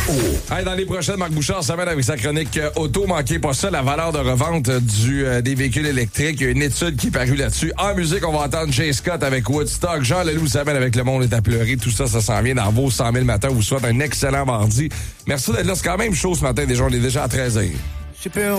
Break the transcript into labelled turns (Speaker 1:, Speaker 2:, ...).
Speaker 1: Hey, dans les prochaines, Marc Bouchard s'amène avec sa chronique auto. Manquez pas ça, la valeur de revente des véhicules électriques. Il y a une étude qui est parue là-dessus. En musique, on va entendre Jay Scott avec Woodstock. Jean Leloup s'amène avec Le Monde est à pleurer. Tout ça, ça s'en vient dans vos 100 000 matins. On vous souhaite un excellent mardi. Merci d'être là. C'est quand même chaud ce matin. Déjà, on est déjà à 13h.